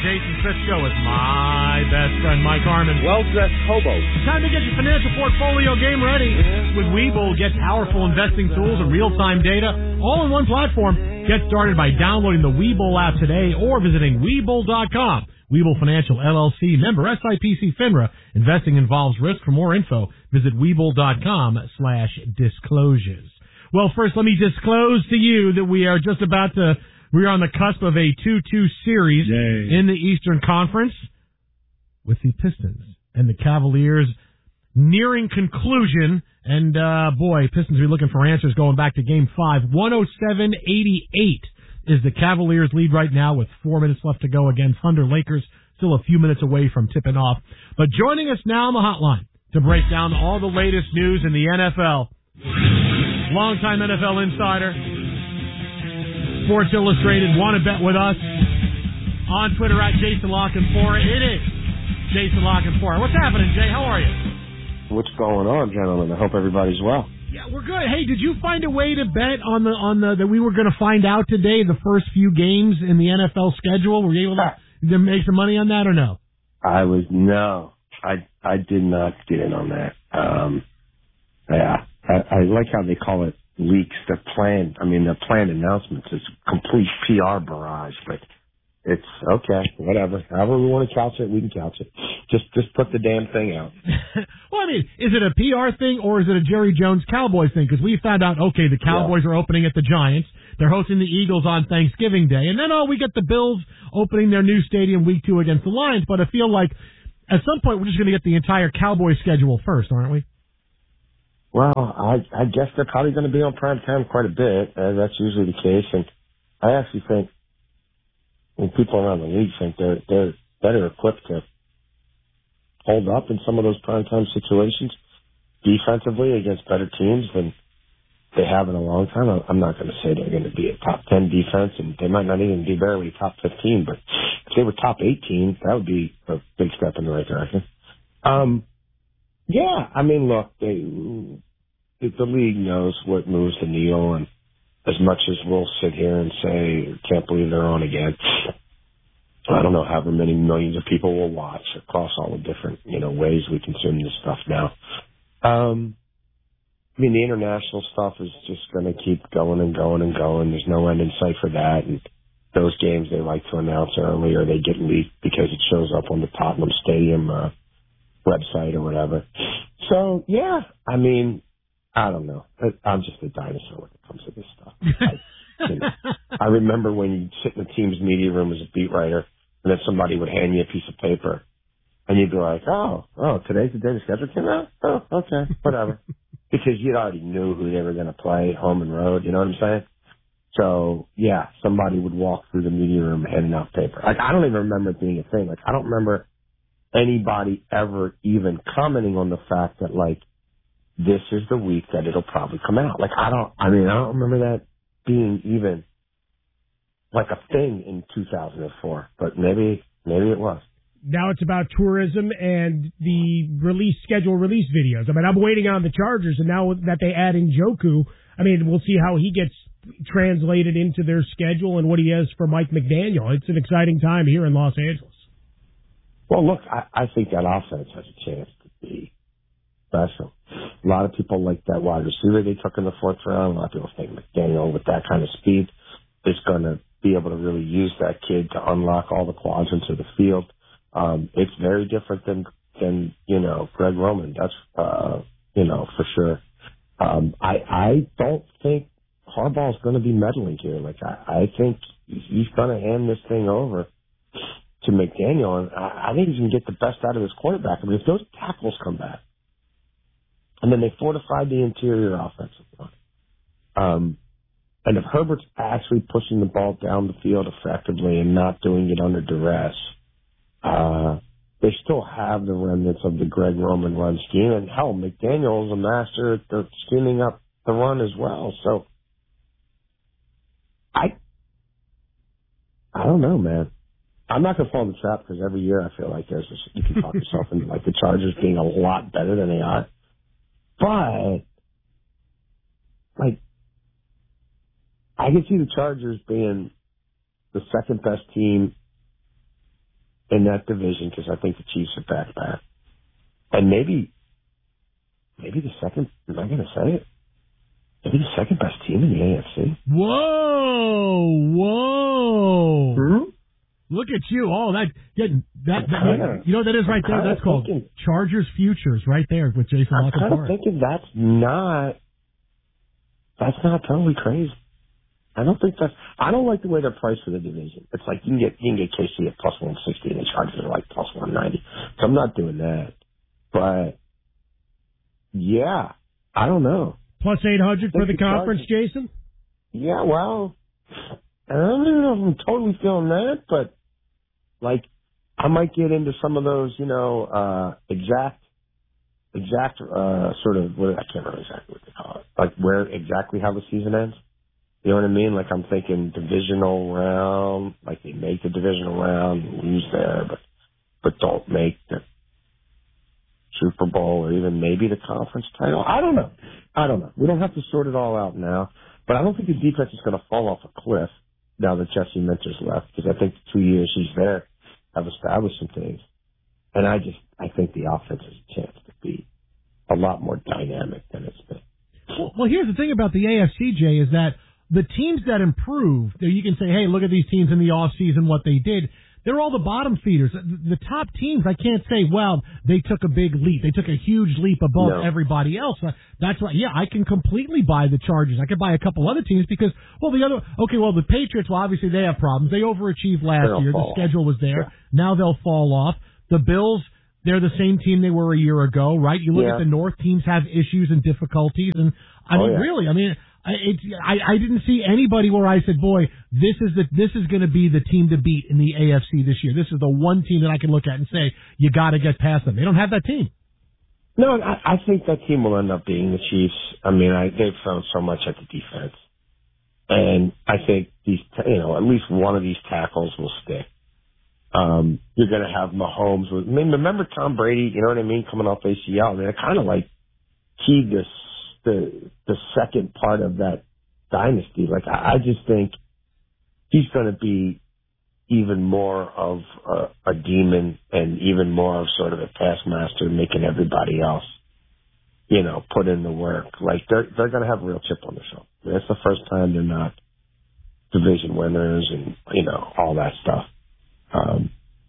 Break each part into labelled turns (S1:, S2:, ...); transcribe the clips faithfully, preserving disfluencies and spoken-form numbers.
S1: Jason Crisco with my best friend Mike Harmon.
S2: Well-dressed hobo.
S1: Time to get your financial portfolio game ready.
S2: Yeah.
S1: With Webull, get powerful investing tools and real-time data all in one platform. Get started by downloading the Webull app today or visiting Webull dot com. Webull Financial, L L C, member S I P C FINRA. Investing involves risk. For more info, visit Webull dot com slash disclosures. Well, first, let me disclose to you that we are just about to, we are on the cusp of a two two series
S3: Yay.
S1: in the Eastern Conference with the Pistons and the Cavaliers nearing conclusion. And, uh, boy, Pistons will be looking for answers going back to Game five. one oh seven eighty-eight is the Cavaliers' lead right now with four minutes left to go again. Thunder Lakers still a few minutes away from tipping off. But joining us now on the hotline to break down all the latest news in the N F L, longtime N F L insider, Sports Illustrated, want to bet with us on Twitter at Jason Lockenfora. It is Jason Lockenfora. What's happening, Jay? How are you?
S2: What's going on, gentlemen? I hope everybody's well.
S1: Yeah, we're good. Hey, did you find a way to bet on the on the that we were going to find out today the first few games in the N F L schedule? Were you able to, to make some money on that or no?
S2: I was no, I I did not get in on that. Um, yeah, I, I like how they call it leaks. They're planned. I mean, they're planned announcements. It's a complete P R barrage, but it's okay, whatever. However we want to couch it, we can couch it. Just just put the damn thing out.
S1: Well, I mean, is it a P R thing or is it a Jerry Jones Cowboys thing? Because we found out, okay, the Cowboys yeah. are opening at the Giants. They're hosting the Eagles on Thanksgiving Day. And then, oh, we get the Bills opening their new stadium week two against the Lions. But I feel like at some point we're just going to get the entire Cowboys schedule first, aren't we?
S2: Well, I, I guess they're probably going to be on prime time quite a bit. Uh, that's usually the case. And I actually think when people around the league think they're, they're better equipped to hold up in some of those primetime situations defensively against better teams than they have in a long time. I'm not going to say they're going to be a top ten defense, and they might not even be barely top fifteen, but if they were top eighteen, that would be a big step in the right direction. Um, yeah, I mean, look, they, the league knows what moves the needle, and as much as we'll sit here and say, can't believe they're on again, I don't know however many millions of people will watch across all the different, you know, ways we consume this stuff now. Um, I mean, the international stuff is just going to keep going and going and going. There's no end in sight for that. And those games they like to announce early or they get leaked because it shows up on the Tottenham Stadium uh, website or whatever. So, yeah, I mean, I don't know. I'm just a dinosaur when it comes to this stuff. I, you know, I remember when you sit in the team's media room as a beat writer, and then somebody would hand you a piece of paper, and you'd be like, oh, oh, today's the day the schedule came out? Oh, okay, whatever. Because you already knew who they were going to play, home and road, you know what I'm saying? So, yeah, somebody would walk through the media room handing out paper. Like, I don't even remember it being a thing. Like, I don't remember anybody ever even commenting on the fact that, like, this is the week that it'll probably come out. Like, I don't, I mean, I don't remember that being even like a thing in two thousand four, but maybe, maybe it was.
S3: Now it's about tourism and the release schedule release videos. I mean, I'm waiting on the Chargers, and now that they add in Njoku, I mean, we'll see how he gets translated into their schedule and what he has for Mike McDaniel. It's an exciting time here in Los Angeles.
S2: Well, look, I, I think that offense has a chance to be special. A lot of people like that wide receiver they took in the fourth round. A lot of people think McDaniel, with that kind of speed, is going to be able to really use that kid to unlock all the quadrants of the field. Um, it's very different than, than, you know, Greg Roman. That's, uh, you know, for sure. Um, I, I don't think Harbaugh's going to be meddling here. Like, I, I think he's going to hand this thing over to McDaniel, and I, I think he's going to get the best out of his quarterback. I mean, if those tackles come back, and then they fortified the interior offensive line, um, and if Herbert's actually pushing the ball down the field effectively and not doing it under duress, uh, they still have the remnants of the Greg Roman run scheme. And hell, McDaniel is a master at the scheming up the run as well. So I, I don't know, man. I'm not going to fall in the trap because every year I feel like there's this, you can talk yourself into like the Chargers being a lot better than they are. But, like, I can see the Chargers being the second best team in that division because I think the Chiefs are back back. And maybe, maybe the second, am I going to say it? Maybe the second best team in the A F C.
S1: Whoa, whoa.
S2: Hmm?
S1: Look at you. Oh, that, getting that, that kinda, you know what that is right there? That's called thinking, Chargers Futures right there with Jason
S2: I'm
S1: Lockenfora.
S2: kind of thinking that's not, that's not totally crazy. I don't think that's, I don't like the way they're priced for the division. It's like you can get, you can get K C at plus one sixty and the Chargers are like plus one ninety. So I'm not doing that. But, yeah, I don't know.
S3: Plus eight hundred for the conference, Chargers, Jason?
S2: Yeah, well, I don't know if I'm totally feeling that, but, like, I might get into some of those, you know, uh, exact, exact, uh, sort of, what, I can't remember exactly what they call it. Like, where exactly how the season ends. You know what I mean? Like, I'm thinking divisional round, like they make the divisional round, lose there, but, but don't make the Super Bowl or even maybe the conference title. I don't know. I don't know. We don't have to sort it all out now, but I don't think the defense is going to fall off a cliff now that Jesse Minter's left, because I think the two years he's there have established some things. And I just, I think the offense has a chance to be a lot more dynamic than it's been.
S1: Well, here's the thing about the A F C, Jay, is that the teams that improve, you can say, hey, look at these teams in the offseason, what they did. They're all the bottom feeders. The top teams, I can't say, well, they took a big leap. They took a huge leap above no. everybody else. That's why, yeah, I can completely buy the Chargers. I could buy a couple other teams because, well, the other, okay, well, the Patriots, well, obviously they have problems. They overachieved last
S2: They'll
S1: year. The schedule
S2: off.
S1: was there.
S2: Yeah.
S1: Now they'll fall off. The Bills, they're the same team they were a year ago, right? You look
S2: yeah.
S1: at the North, teams have issues and difficulties. And, I
S2: oh,
S1: mean,
S2: yeah.
S1: really, I mean, I, it, I, I didn't see anybody where I said, boy, this is the this is going to be the team to beat in the A F C this year. This is the one team that I can look at and say, you got to get past them. They don't have that team.
S2: No, I, I think that team will end up being the Chiefs. I mean, I, they've thrown so much at the defense. And I think these, you know, at least one of these tackles will stick. Um, you're going to have Mahomes. With, I mean, remember Tom Brady, you know what I mean, coming off A C L. I mean, it kind of like keyed this, the the second part of that dynasty. Like, I, I just think he's going to be even more of a, a demon and even more of sort of a taskmaster, making everybody else, you know, put in the work. Like, they're they're going to have a real chip on their shoulder. It's the first time they're not division winners and, you know, all that stuff. Um,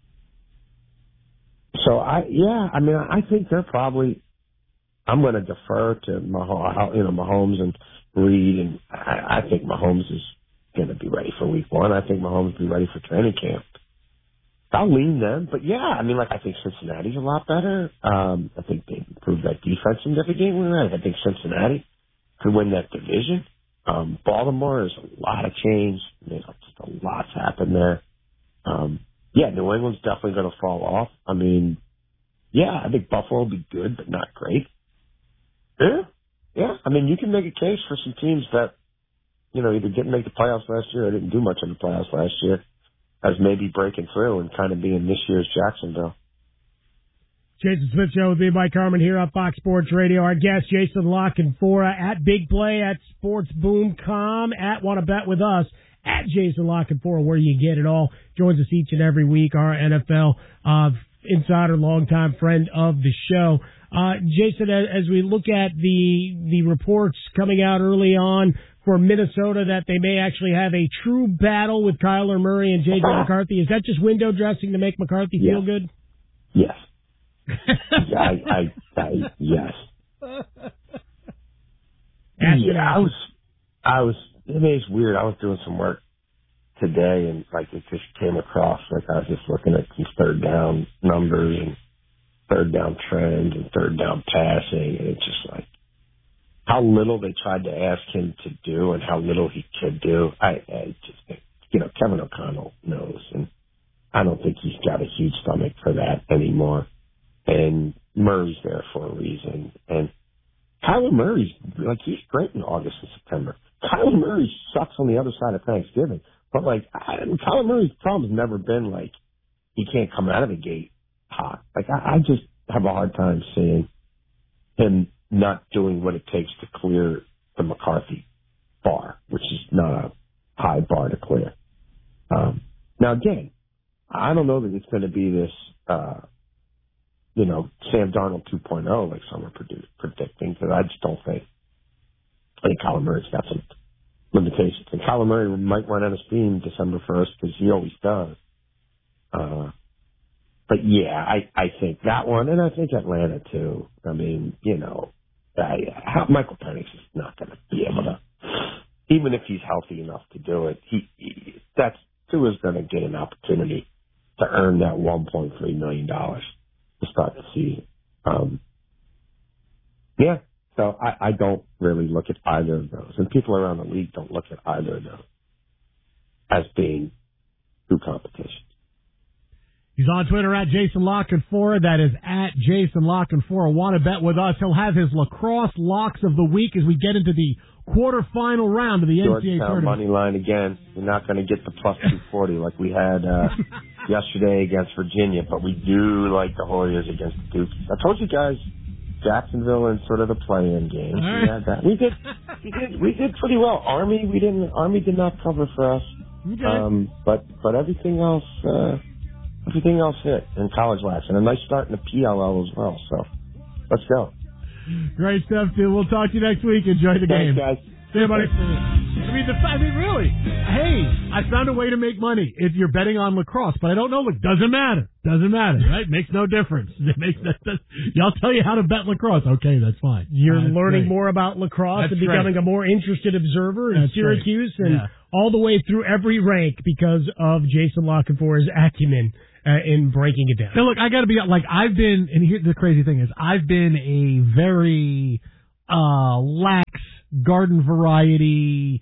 S2: so I, yeah, I mean, I think they're probably, I'm going to defer to Mahomes, you know, Mahomes and Reed, and I, I think Mahomes is going to be ready for week one. I think Mahomes will be ready for training camp. I'll lean them, but yeah, I mean, like, I think Cincinnati's a lot better. Um, I think they improved that defense significantly. I think Cincinnati could win that division. Um, Baltimore is a lot of change. There's just a lot's happened there. Um, yeah, New England's definitely going to fall off. I mean, yeah, I think Buffalo will be good, but not great. Yeah, yeah. I mean, you can make a case for some teams that, you know, either didn't make the playoffs last year or didn't do much in the playoffs last year as maybe breaking through and kind of being this year's Jacksonville.
S3: Jason Smith Show with me, Mike Harmon, here on Fox Sports Radio. Our guest, Jason Lockenfora, at Big Play, at Sports Boom dot com, at Want to Bet With Us, at Jason Lockenfora, where you get it all. Joins us each and every week, our N F L uh, insider, longtime friend of the show. Uh, Jason, as we look at the the reports coming out early on for Minnesota that they may actually have a true battle with Kyler Murray and J J McCarthy, is that just window dressing to make McCarthy
S2: yes.
S3: feel good?
S2: Yes. I, I, I, yes. Yeah, I was, I was, I mean, it's weird. I was doing some work today and like it just came across, like I was just looking at some third down numbers and third down trends and third down passing, and it's just like how little they tried to ask him to do and how little he could do. I, I just think, you know, Kevin O'Connell knows, and I don't think he's got a huge stomach for that anymore. And Murray's there for a reason. And Kyler Murray's, like, he's great in August and September. Kyler Murray sucks on the other side of Thanksgiving. But, like, I, Kyler Murray's problem has never been, like, he can't come out of the gate hot. Like, I, I just have a hard time seeing him not doing what it takes to clear the McCarthy bar, which is not a high bar to clear. Um, now, again, I don't know that it's going to be this, uh, you know, Sam Darnold two point oh like some are produ- predicting, because I just don't think, I think Kyler Murray's got some limitations. And Kyler Murray might run out of steam December first, because he always does. Uh, but yeah, I, I think that one, and I think Atlanta too. I mean, you know, I, how, Michael Penix is not going to be able to, even if he's healthy enough to do it, he, he that's, Tua's going to get an opportunity to earn that one point three million dollars to start the season. Um, yeah, so I, I don't really look at either of those. And people around the league don't look at either of those as being true competition.
S1: He's on Twitter at Jason Lockenfora. That is at Jason Lockenfora. Want to bet with us? He'll have his lacrosse locks of the week as we get into the quarterfinal round of the N C A A
S2: Georgetown
S1: tournament.
S2: Money line again. You're not going to get the plus two forty like we had uh, yesterday against Virginia, but we do like the Warriors against the Dukes. I told you guys, Jacksonville in sort of the play-in games.
S1: Right.
S2: We had that. We did, we did, we did pretty well. Army, we didn't. Army did not cover for us.
S1: Okay.
S2: Um, but but everything else, uh, everything else hit in college last, and a nice start in the P L L as well. So let's go.
S1: Great stuff, dude. We'll talk to you next week. Enjoy the game.
S2: Thanks, guys.
S1: See you, buddy. I mean, the, I mean, really. Hey, I found a way to make money if you're betting on lacrosse, but I don't know. Look, doesn't matter. Doesn't matter, right? Makes no difference. It makes that. Y'all tell you how to bet lacrosse. Okay, that's fine.
S3: You're
S1: uh,
S3: learning
S1: great.
S3: more about lacrosse
S1: That's
S3: and becoming
S1: right.
S3: a more interested observer in
S1: That's
S3: Syracuse
S1: right.
S3: and
S1: Yeah.
S3: all the way through every rank because of Jason Lockenfora's acumen uh, in breaking it down.
S1: Now, look, I got to be like I've been, and here the crazy thing is, I've been a very uh, lax garden variety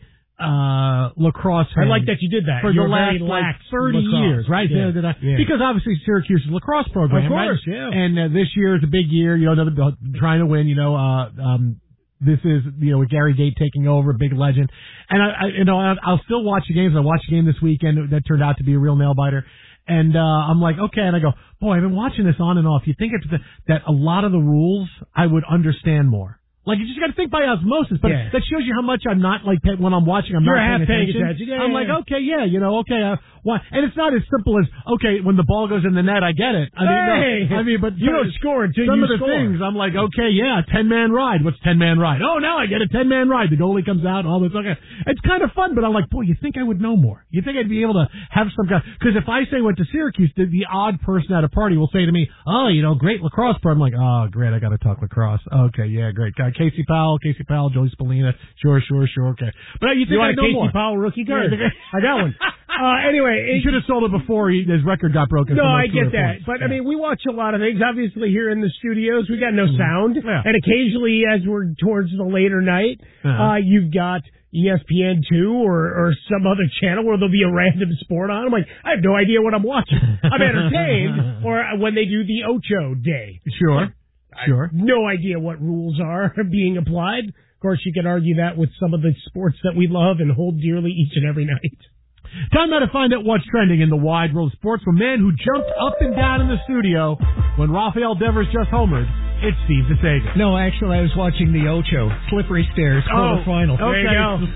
S1: uh, lacrosse fan.
S3: I like that you did that.
S1: For
S3: You're
S1: the last
S3: very
S1: like
S3: lax
S1: thirty
S3: lacrosse.
S1: years, right?
S3: Yeah.
S1: Did I-
S3: Yeah.
S1: Because obviously Syracuse's lacrosse program,
S3: Of course,
S1: right?
S3: yeah.
S1: And uh, this year is a big year. You know, another, trying to win. You know, uh, um, this is you know with Gary Gate taking over, big legend. And I, I you know, I'll, I'll still watch the games. I watched the game this weekend that turned out to be a real nail biter. And uh, I'm like, okay, and I go, boy, I've been watching this on and off. You think it's the, that a lot of the rules I would understand more. Like, you just got to think by osmosis, but
S3: Yeah.
S1: that shows you how much I'm not, like, when I'm watching, I'm
S3: You're
S1: not
S3: half
S1: paying
S3: paying
S1: attention.
S3: attention. Yeah,
S1: I'm
S3: yeah,
S1: like,
S3: yeah.
S1: okay, yeah, you know, okay, uh, why? And it's not as simple as, okay, when the ball goes in the net, I get it. I mean,
S3: Hey!
S1: no, I mean, but
S3: You don't score until
S1: some
S3: you
S1: of the
S3: score.
S1: things, I'm like, okay, yeah, ten-man ride. What's ten-man ride? Oh, now I get a ten-man ride. The goalie comes out, all this. Okay. It's kind of fun, but I'm like, boy, you think I would know more. You think I'd be able to have some kind because if I say went to Syracuse, the, the odd person at a party will say to me, oh, you know, great lacrosse player. I'm like, oh, great, I got to talk lacrosse. Okay, yeah, great. Got Casey Powell, Casey Powell, Joey Spallina. Sure, sure, sure, okay. But you think
S3: You
S1: I
S3: want a
S1: know
S3: Casey
S1: more.
S3: Powell rookie card?
S1: Yeah.
S3: I got one. Uh, anyway,
S1: He
S3: it,
S1: should have sold it before he, his record got broken.
S3: no,
S1: from those
S3: I get
S1: two
S3: that.
S1: points.
S3: But,
S1: Yeah.
S3: I mean, we watch a lot of things. Obviously, here in the studios, we got no sound.
S1: Yeah.
S3: And occasionally, as we're towards the later night,
S1: Uh-huh.
S3: uh, you've got E S P N two or, or some other channel where there'll be a random sport on. I'm like, I have no idea what I'm watching. I'm entertained. Or when they do the Ocho Day.
S1: Sure, sure.
S3: No idea what rules are being applied. Of course, you can argue that with some of the sports that we love and hold dearly each and every night.
S1: Time now to find out what's trending in the wide world of sports. From a man who jumped up and down in the studio when Rafael Devers just homered, it's Steve DeSager.
S4: No, actually, I was watching the Ocho Slippery Stairs quarterfinal.
S1: Oh, okay.
S3: There you go.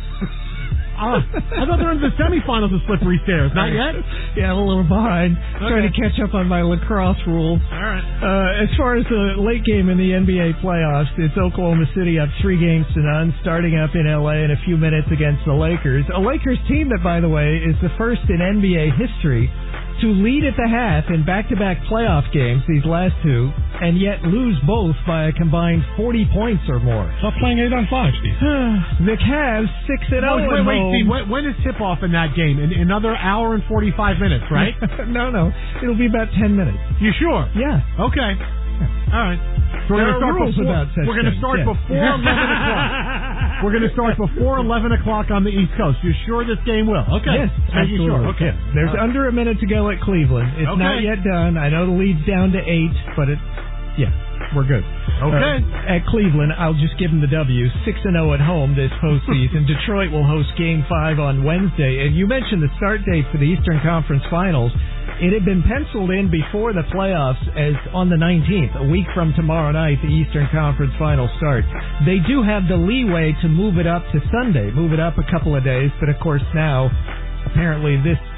S1: Oh, I thought they were in the semifinals of Slippery Stairs. Not yet?
S4: Yeah, a little behind.
S1: Okay.
S4: Trying to catch up on my lacrosse rules.
S1: All right.
S4: Uh, as far as the late game in the N B A playoffs, it's Oklahoma City up three games to none, starting up in L A in a few minutes against the Lakers. A Lakers team that, by the way, is the first in N B A history to lead at the half in back-to-back playoff games, these last two, and yet lose both by a combined forty points or more.
S5: Stop playing eight on five, Steve.
S4: The Cavs six and
S1: Oh,
S4: zero
S1: wait,
S4: at
S1: wait,
S4: home.
S1: Steve. When, when is tip-off in that game? In another hour and forty-five minutes, right?
S4: no, no, it'll be about ten minutes.
S1: You sure?
S4: Yeah.
S1: Okay. All right. So we're
S4: There
S1: going to
S4: are
S1: start
S4: rules
S1: before.
S4: about such
S1: We're going to
S4: things,
S1: start
S4: yeah.
S1: before eleven o'clock. We're going to start before eleven o'clock on the East Coast. You're sure this game will? Okay.
S4: Yes,
S1: Just making
S4: absolutely.
S1: Sure. Okay.
S4: Yeah. There's
S1: All right.
S4: under a minute to go at Cleveland. It's
S1: Okay.
S4: not yet done. I know the lead's down to eight, but it, yeah, we're good.
S1: Okay.
S4: Uh, at Cleveland, I'll just give them the W. six and oh at home this postseason. Detroit will host Game five on Wednesday. And you mentioned the start date for the Eastern Conference Finals. It had been penciled in before the playoffs as on the nineteenth, a week from tomorrow night, the Eastern Conference Finals start. They do have the leeway to move it up to Sunday, move it up a couple of days, but of course now, apparently this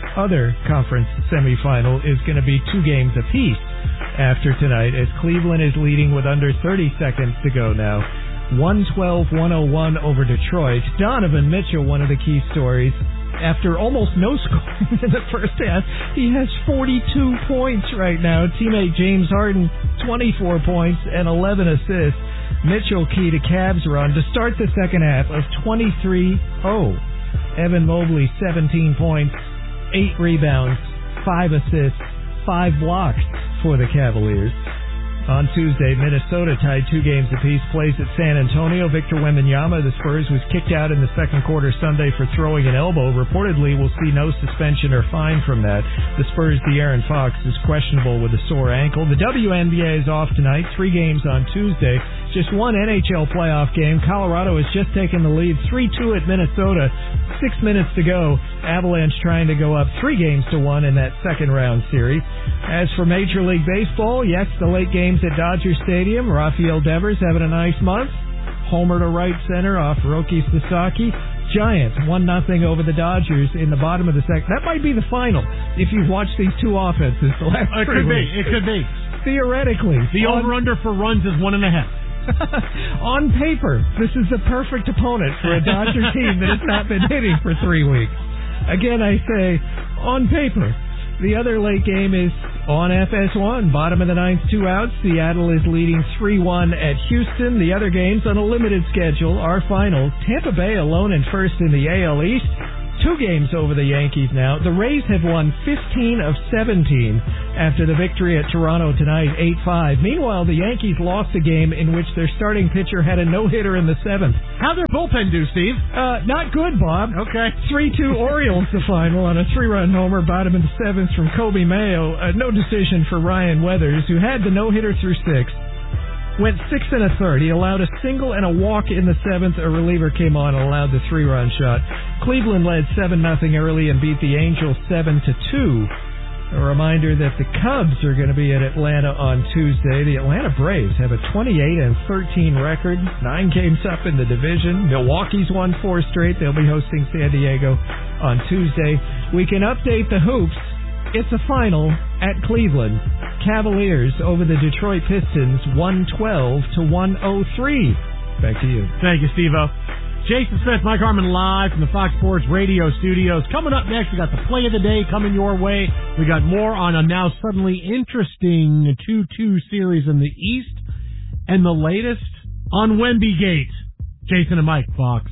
S4: other conference semifinal is going to be two games apiece after tonight, as Cleveland is leading with under thirty seconds to go now. one twelve to one oh one over Detroit. Donovan Mitchell, one of the key stories. After almost no scoring in the first half, he has forty-two points right now. Teammate James Harden, twenty-four points and eleven assists. Mitchell key to Cavs' run to start the second half of twenty-three oh. Evan Mobley, seventeen points, eight rebounds, five assists, five blocks for the Cavaliers. On Tuesday, Minnesota tied two games apiece, plays at San Antonio. Victor Wembanyama, the Spurs, was kicked out in the second quarter Sunday for throwing an elbow. Reportedly, we'll see no suspension or fine from that. The Spurs' De'Aaron Fox is questionable with a sore ankle. The W N B A is off tonight, three games on Tuesday. Just one N H L playoff game. Colorado has just taken the lead, three two at Minnesota. Six minutes to go. Avalanche trying to go up three games to one in that second round series. As for Major League Baseball, yes, the late games at Dodger Stadium. Rafael Devers having a nice month. Homer to right center off Roki Sasaki. Giants one nothing over the Dodgers in the bottom of the second. That might be the final if you've watched these two offenses the last
S1: It
S4: three
S1: could be.
S4: weeks.
S1: It could be.
S4: Theoretically.
S1: The
S4: on,
S1: over-under for runs is one and a half.
S4: on paper, this is the perfect opponent for a Dodger team that has not been hitting for three weeks. Again, I say, on paper. The other late game is on F S one. Bottom of the ninth, two outs. Seattle is leading three one at Houston. The other games on a limited schedule are final. Tampa Bay alone in first in the A L East. Two games over the Yankees now. The Rays have won fifteen of seventeen after the victory at Toronto tonight, eight five. Meanwhile, the Yankees lost a game in which their starting pitcher had a no-hitter in the seventh.
S1: How'd their bullpen do, Steve?
S4: Uh, not good, Bob.
S1: Okay.
S4: three two Orioles the final on a three-run homer, bottom of the seventh from Kobe Mayo. Uh, no decision for Ryan Weathers, who had the no-hitter through six. Went six and a third. He allowed a single and a walk in the seventh. A reliever came on and allowed the three-run shot. Cleveland led seven nothing early and beat the Angels seven to two. A reminder that the Cubs are going to be at Atlanta on Tuesday. The Atlanta Braves have a twenty-eight and thirteen record, nine games up in the division. Milwaukee's won four straight. They'll be hosting San Diego on Tuesday. We can update the hoops. It's a final at Cleveland. Cavaliers over the Detroit Pistons, one twelve to one oh three. Back to you.
S1: Thank you, Steve-O. Jason Smith, Mike Harmon live from the Fox Sports Radio studios. Coming up next, we got the play of the day coming your way. We got more on a now suddenly interesting two two series in the East. And the latest on Wembygate. Jason and Mike, Fox.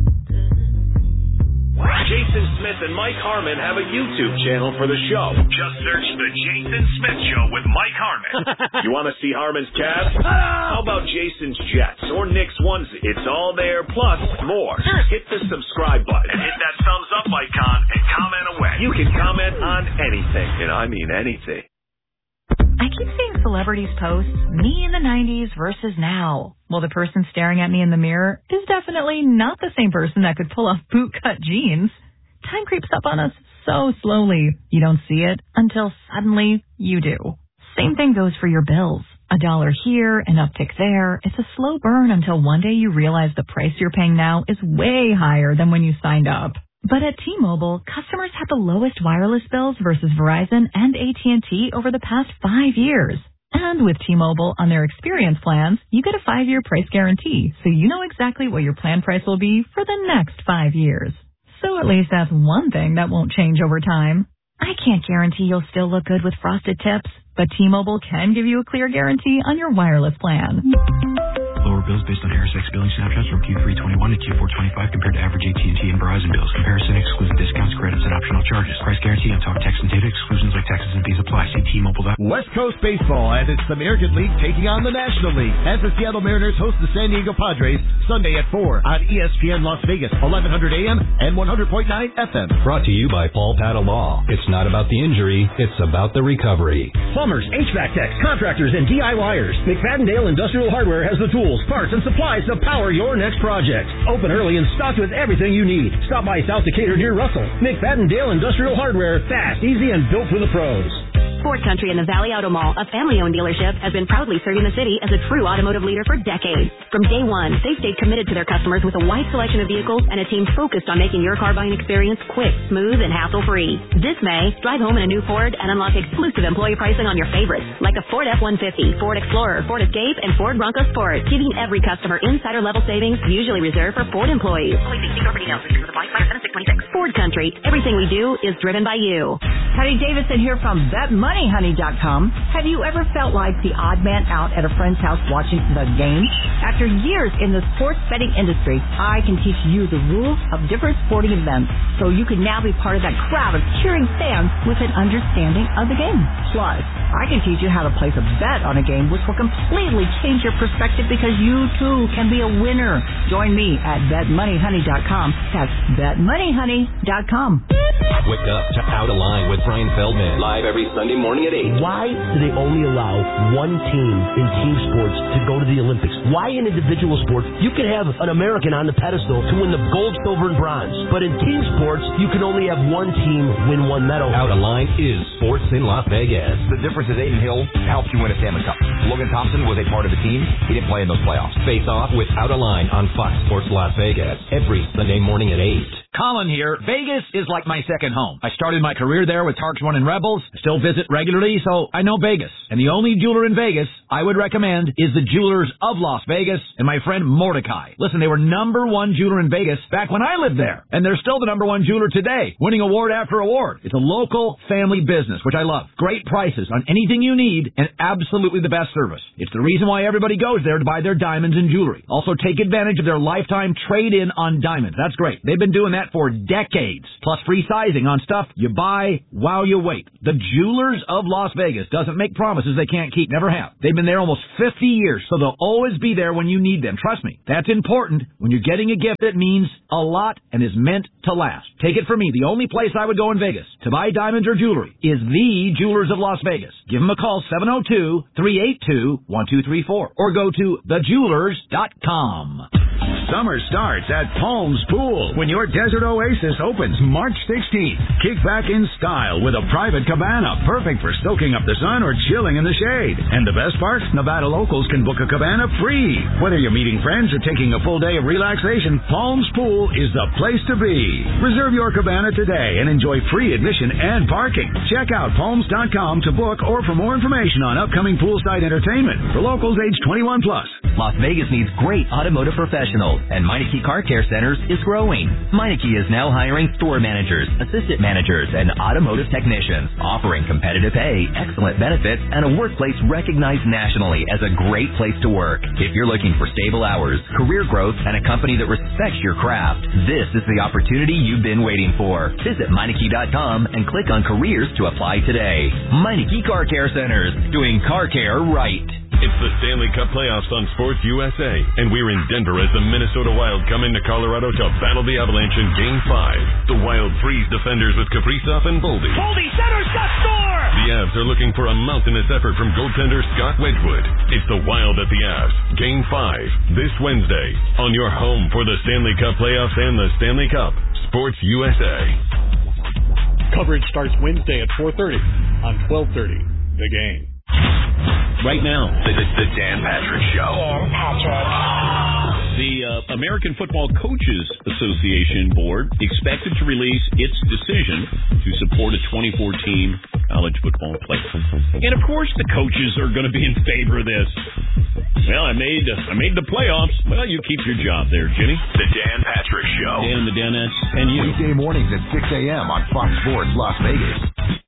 S5: Jason Smith and Mike Harmon have a YouTube channel for the show. Just search The Jason Smith Show with Mike Harmon. You want to see Harmon's Cavs? How about Jason's Jets or Knicks onesie? It's all there, plus more. Hit the subscribe button and hit that thumbs up icon and comment away. You can comment on anything, and I mean anything.
S6: I keep seeing celebrities post me in the nineties versus now. Well, the person staring at me in the mirror is definitely not the same person that could pull off bootcut jeans. Time creeps up on us so slowly. You don't see it until suddenly you do. Same thing goes for your bills. A dollar here, an uptick there. It's a slow burn until one day you realize the price you're paying now is way higher than when you signed up. But at T-Mobile, customers have the lowest wireless bills versus Verizon and A T and T over the past five years. And with T-Mobile on their experience plans, you get a five-year price guarantee, so you know exactly what your plan price will be for the next five years. So at least that's one thing that won't change over time. I can't guarantee you'll still look good with frosted tips, but T-Mobile can give you a clear guarantee on your wireless plan.
S7: Lower bills based on Harris X billing snapshots from Q three twenty-one to Q four twenty-five compared to average A T and T and Verizon bills. Comparison excludes discounts, credits, and optional charges. Price guarantee on talk, text, and data. Exclusions like taxes and fees apply. See T Mobile.
S8: West Coast Baseball and its American League taking on the National League as the Seattle Mariners host the San Diego Padres Sunday at four on E S P N Las Vegas, eleven hundred A M and one hundred point nine F M.
S9: Brought to you by Paul Patta Law. It's not about the injury, it's about the recovery.
S10: Plumbers, H V A C techs, contractors, and DIYers. McFadden-Dale Industrial Hardware has the tools, parts, and supplies to power your next project. Open early and stocked with everything you need. Stop by South Decatur near Russell. McFadden-Dale Industrial Hardware, fast, easy, and built for the pros.
S11: Ford Country in the Valley Auto Mall, a family-owned dealership, has been proudly serving the city as a true automotive leader for decades. From day one, they've stayed committed to their customers with a wide selection of vehicles and a team focused on making your car buying experience quick, smooth, and hassle-free. This May, drive home in a new Ford and unlock exclusive employee pricing on your favorites, like a Ford F one fifty, Ford Explorer, Ford Escape, and Ford Bronco Sport, giving every customer insider-level savings usually reserved for Ford employees. Ford Country. Everything we do is driven by you.
S12: Honey Davidson here from Bet Money Honey dot com. Have you ever felt like the odd man out at a friend's house watching the game? After years in the sports betting industry, I can teach you the rules of different sporting events so you can now be part of that crowd of cheering fans with an understanding of the game. Plus, I can teach you how to place a bet on a game which will completely change your perspective because you too can be a winner. Join me at Bet Money Honey dot com. That's Bet Money Honey dot com.
S9: Wake up to Out of Line with Brian Feldman.
S13: Live every Sunday morning at eight.
S14: Why do they only allow one team in team sports to go to the Olympics? Why in individual sports you can have an American on the pedestal to win the gold, silver, and bronze, but in team sports you can only have one team win one medal?
S9: Out of Line is sports in Las Vegas.
S15: The difference is Aiden Hill helped you win a Stanley Cup. Logan Thompson was a part of the team. He didn't play in those playoffs.
S9: Face Off with Out of Line on Fox Sports Las Vegas every Sunday morning at eight.
S16: Colin here. Vegas is like my second home. I started my career there with Tarks One and Rebels. I still visit regularly, so I know Vegas. And the only jeweler in Vegas I would recommend is the Jewelers of Las Vegas and my friend Mordecai. Listen, they were number one jeweler in Vegas back when I lived there. And they're still the number one jeweler today, winning award after award. It's a local family business, which I love. Great prices on anything you need and absolutely the best service. It's the reason why everybody goes there to buy their diamonds and jewelry. Also, take advantage of their lifetime trade-in on diamonds. That's great. They've been doing that for decades. Plus free sizing on stuff you buy while you wait. The Jewelers of Las Vegas doesn't make promises they can't keep. Never have. They've been there almost fifty years, so they'll always be there when you need them. Trust me. That's important when you're getting a gift that means a lot and is meant to last. Take it from me. The only place I would go in Vegas to buy diamonds or jewelry is the Jewelers of Las Vegas. Give them a call, seven oh two, three eight two, one two three four, or go to the jewelers dot com.
S5: Summer starts at Palms Pool when your desert oasis opens March sixteenth. Kick back in style with a private cabana, perfect for soaking up the sun or chilling in the shade. And the best part? Nevada locals can book a cabana free. Whether you're meeting friends or taking a full day of relaxation, Palms Pool is the place to be. Reserve your cabana today and enjoy free admission and parking. Check out palms dot com to book or for more information on upcoming poolside entertainment for locals age twenty-one plus.
S17: Las Vegas needs great automotive professionals, and Meineke Car Care Centers is growing. Meineke is now hiring store managers, assistant managers, and automotive technicians, offering competitive pay, excellent benefits, and a workplace recognized nationally as a great place to work. If you're looking for stable hours, career growth, and a company that respects your craft, this is the opportunity you've been waiting for. Visit Meineke dot com and click on careers to apply today. Meineke Car Care Centers, doing car care right.
S18: It's the Stanley Cup playoffs on Sports U S A, and we're in Denver as the Minnesota Wild come into Colorado to battle the Avalanche in Game five. The Wild freeze defenders with Kaprizov and Boldy.
S19: Boldy centers, got score!
S18: The Avs are looking for a mountainous effort from goaltender Scott Wedgwood. It's the Wild at the Avs, Game five, this Wednesday, on your home for the Stanley Cup playoffs and the Stanley Cup, Sports U S A.
S20: Coverage starts Wednesday at four thirty on twelve thirty, The Game.
S5: Right now, the, the, the Dan Patrick Show.
S19: Dan Patrick.
S20: The uh, American Football Coaches Association Board expected to release its decision to support a twenty-four team college football playoff. And of course, the coaches are going to be in favor of this. Well, I made uh, I made the playoffs. Well, you keep your job there, Jimmy.
S5: The Dan Patrick Show.
S20: Dan and the Danettes and you.
S15: Weekday mornings at six a.m. on Fox Sports Las Vegas.